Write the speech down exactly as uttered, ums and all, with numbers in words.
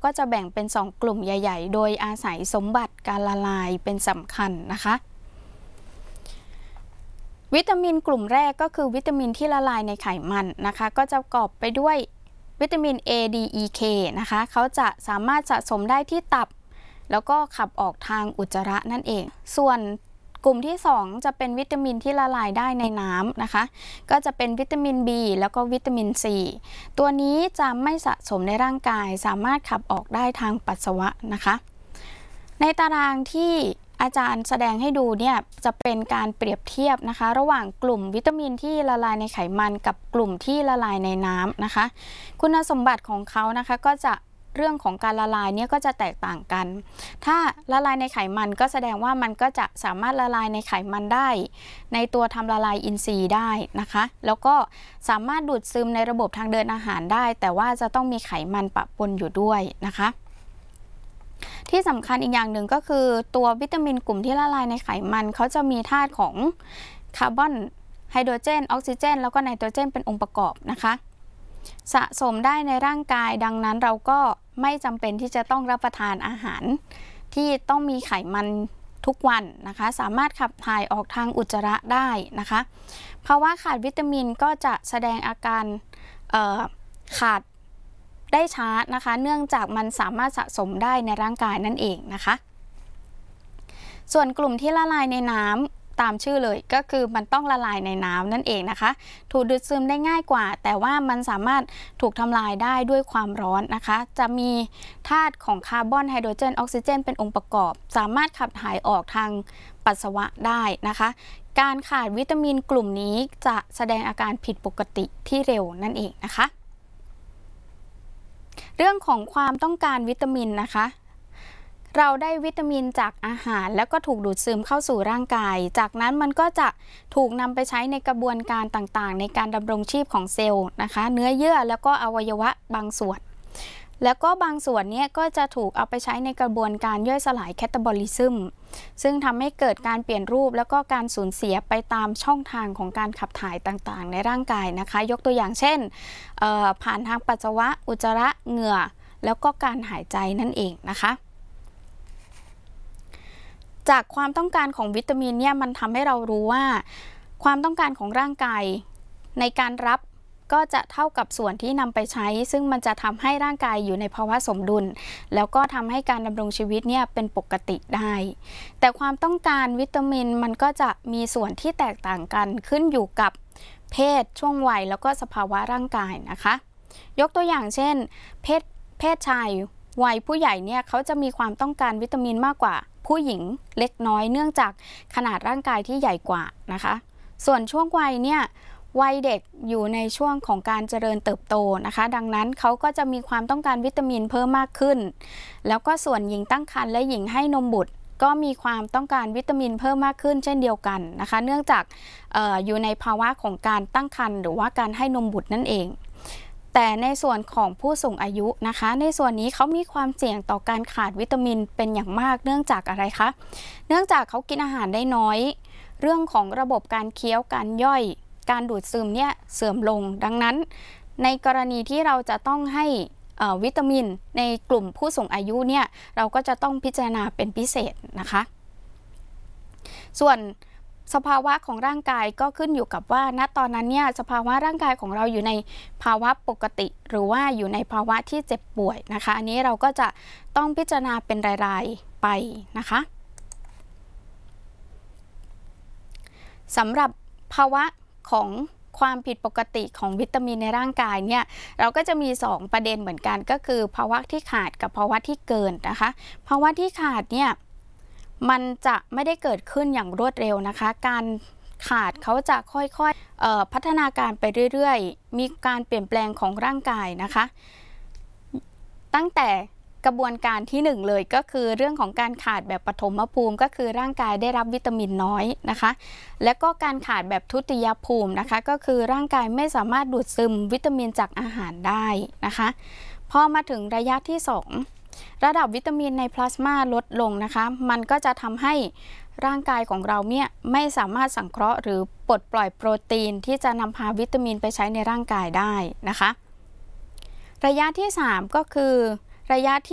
ก็จะแบ่งเป็นสองกลุ่มใหญ่ๆโดยอาศัยสมบัติการละลายเป็นสำคัญนะคะวิตามินกลุ่มแรกก็คือวิตามินที่ละลายในไขมันนะคะก็จะประกอบไปด้วยวิตามิน A D E K นะคะเขาจะสามารถสะสมได้ที่ตับแล้วก็ขับออกทางอุจจาระนั่นเองส่วนกลุ่มที่สองจะเป็นวิตามินที่ละลายได้ในน้ำนะคะก็จะเป็นวิตามิน B แล้วก็วิตามิน C ตัวนี้จะไม่สะสมในร่างกายสามารถขับออกได้ทางปัสสาวะนะคะในตารางที่อาจารย์แสดงให้ดูเนี่ยจะเป็นการเปรียบเทียบนะคะระหว่างกลุ่มวิตามินที่ละลายในไขมันกับกลุ่มที่ละลายในน้ำนะคะคุณสมบัติของเขานะคะก็จะเรื่องของการละลายเนี่ยก็จะแตกต่างกันถ้าละลายในไขมันก็แสดงว่ามันก็จะสามารถละลายในไขมันได้ในตัวทำละลายอินทรีย์ได้นะคะแล้วก็สามารถดูดซึมในระบบทางเดินอาหารได้แต่ว่าจะต้องมีไขมันปะปนอยู่ด้วยนะคะที่สำคัญอีกอย่างหนึ่งก็คือตัววิตามินกลุ่มที่ละลายในไขมันเขาจะมีธาตุของคาร์บอนไฮโดรเจนออกซิเจนแล้วก็ไนโตรเจนเป็นองค์ประกอบนะคะสะสมได้ในร่างกายดังนั้นเราก็ไม่จำเป็นที่จะต้องรับประทานอาหารที่ต้องมีไขมันทุกวันนะคะสามารถขับถ่ายออกทางอุจจาระได้นะคะภาวะขาดวิตามินก็จะแสดงอาการขาดได้ช้านะคะเนื่องจากมันสามารถสะสมได้ในร่างกายนั่นเองนะคะส่วนกลุ่มที่ละลายในน้ำตามชื่อเลยก็คือมันต้องละลายในน้ำนั่นเองนะคะถูกดูดซึมได้ง่ายกว่าแต่ว่ามันสามารถถูกทำลายได้ด้วยความร้อนนะคะจะมีธาตุของคาร์บอนไฮโดรเจนออกซิเจนเป็นองค์ประกอบสามารถขับถ่ายออกทางปัสสาวะได้นะคะการขาดวิตามินกลุ่มนี้จะแสดงอาการผิดปกติที่เร็วนั่นเองนะคะเรื่องของความต้องการวิตามินนะคะเราได้วิตามินจากอาหารแล้วก็ถูกดูดซึมเข้าสู่ร่างกายจากนั้นมันก็จะถูกนำไปใช้ในกระบวนการต่างๆในการดำรงชีพของเซลล์นะคะเนื้อเยื่อแล้วก็อวัยวะบางส่วนแล้วก็บางส่วนนี้ก็จะถูกเอาไปใช้ในกระบวนการย่อยสลายแคตาบอลิซึมซึ่งทำให้เกิดการเปลี่ยนรูปแล้วก็การสูญเสียไปตามช่องทางของการขับถ่ายต่างๆในร่างกายนะคะยกตัวอย่างเช่นผ่านทางปัสสาวะอุจจาระเหงื่อแล้วก็การหายใจนั่นเองนะคะจากความต้องการของวิตามินเนี่ยมันทำให้เรารู้ว่าความต้องการของร่างกายในการรับก็จะเท่ากับส่วนที่นำไปใช้ซึ่งมันจะทำให้ร่างกายอยู่ในภาวะสมดุลแล้วก็ทำให้การดำรงชีวิตเนี่ยเป็นปกติได้แต่ความต้องการวิตามินมันก็จะมีส่วนที่แตกต่างกันขึ้นอยู่กับเพศช่วงวัยแล้วก็สภาวะร่างกายนะคะยกตัวอย่างเช่นเพศเพศชายวัยผู้ใหญ่เนี่ยเขาจะมีความต้องการวิตามินมากกว่าผู้หญิงเล็กน้อยเนื่องจากขนาดร่างกายที่ใหญ่กว่านะคะส่วนช่วงวัยเนี่ยวัยเด็กอยู่ในช่วงของการเจริญเติบโตนะคะดังนั้นเขาก็จะมีความต้องการวิตามินเพิ่มมากขึ้นแล้วก็ส่วนหญิงตั้งครรภ์และหญิงให้นมบุตรก็มีความต้องการวิตามินเพิ่มมากขึ้นเช่นเดียวกันนะคะเนื่องจาก เอ่อ อยู่ในภาวะของการตั้งครรภ์หรือว่าการให้นมบุตรนั่นเองแต่ในส่วนของผู้สูงอายุนะคะในส่วนนี้เขามีความเสี่ยงต่อการขาดวิตามินเป็นอย่างมากเนื่องจากอะไรคะเนื่องจากเขากินอาหารได้น้อยเรื่องของระบบการเคี้ยวการย่อยการดูดซึมเนี่ยเสื่อมลงดังนั้นในกรณีที่เราจะต้องให้วิตามินในกลุ่มผู้สูงอายุเนี่ยเราก็จะต้องพิจารณาเป็นพิเศษนะคะส่วนสภาวะของร่างกายก็ขึ้นอยู่กับว่าณตอนนั้นเนี่ยสภาวะร่างกายของเราอยู่ในภาวะปกติหรือว่าอยู่ในภาวะที่เจ็บป่วยนะคะอันนี้เราก็จะต้องพิจารณาเป็นรายๆไปนะคะสำหรับภาวะของความผิดปกติของวิตามินในร่างกายเนี่ยเราก็จะมีสองประเด็นเหมือนกันก็คือภาวะที่ขาดกับภาวะที่เกินนะคะภาวะที่ขาดเนี่ยมันจะไม่ได้เกิดขึ้นอย่างรวดเร็วนะคะการขาดเขาจะค่อยๆพัฒนาการไปเรื่อยๆมีการเปลี่ยนแปลงของร่างกายนะคะตั้งแต่กระบวนการที่หนึ่งเลยก็คือเรื่องของการขาดแบบปฐมภูมิก็คือร่างกายได้รับวิตามินน้อยนะคะและก็การขาดแบบทุติยภูมินะคะก็คือร่างกายไม่สามารถดูดซึมวิตามินจากอาหารได้นะคะพอมาถึงระยะที่สองระดับวิตามินในพลาสมาลดลงนะคะมันก็จะทำให้ร่างกายของเราเนี่ยไม่สามารถสังเคราะห์หรือปลดปล่อยโปรตีนที่จะนำพาวิตามินไปใช้ในร่างกายได้นะคะระยะที่สามก็คือระยะที่